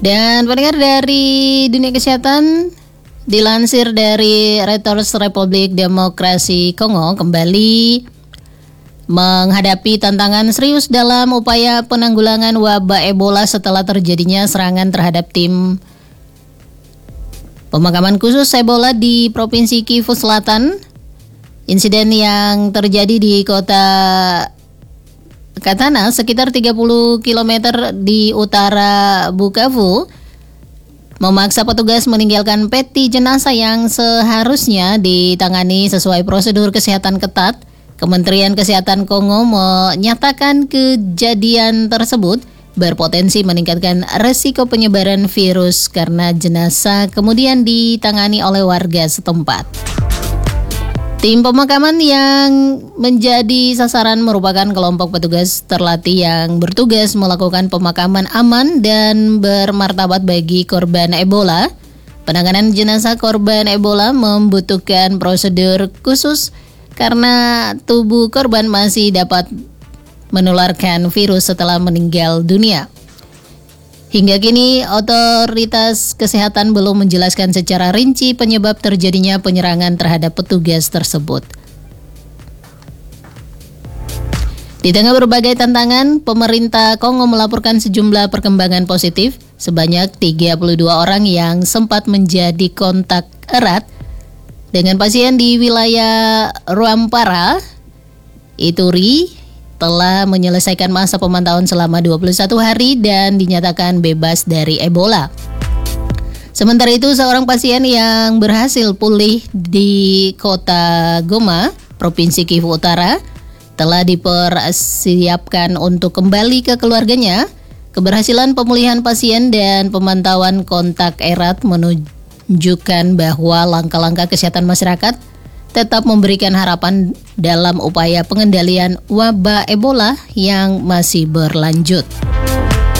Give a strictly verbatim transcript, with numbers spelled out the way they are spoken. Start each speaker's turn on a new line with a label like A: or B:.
A: Dan pendengar, dari dunia kesehatan, dilansir dari Reuters, Republik Demokrasi Kongo kembali menghadapi tantangan serius dalam upaya penanggulangan wabah Ebola setelah terjadinya serangan terhadap tim pemakaman khusus Ebola di Provinsi Kivu Selatan. Insiden yang terjadi di kota Katana sekitar tiga puluh kilometer di utara Bukavu memaksa petugas meninggalkan peti jenazah yang seharusnya ditangani sesuai prosedur kesehatan ketat. Kementerian Kesehatan Kongo menyatakan kejadian tersebut berpotensi meningkatkan resiko penyebaran virus karena jenazah kemudian ditangani oleh warga setempat. Tim pemakaman yang menjadi sasaran merupakan kelompok petugas terlatih yang bertugas melakukan pemakaman aman dan bermartabat bagi korban Ebola. Penanganan jenazah korban Ebola membutuhkan prosedur khusus karena tubuh korban masih dapat menularkan virus setelah meninggal dunia. Hingga kini, otoritas kesehatan belum menjelaskan secara rinci penyebab terjadinya penyerangan terhadap petugas tersebut. Di tengah berbagai tantangan, pemerintah Kongo melaporkan sejumlah perkembangan positif, sebanyak tiga puluh dua orang yang sempat menjadi kontak erat dengan pasien di wilayah Rwampara, Ituri, telah menyelesaikan masa pemantauan selama dua puluh satu hari dan dinyatakan bebas dari Ebola. Sementara itu, seorang pasien yang berhasil pulih di kota Goma, Provinsi Kivu Utara, telah dipersiapkan untuk kembali ke keluarganya. Keberhasilan pemulihan pasien dan pemantauan kontak erat menunjukkan bahwa langkah-langkah kesehatan masyarakat tetap memberikan harapan dalam upaya pengendalian wabah Ebola yang masih berlanjut.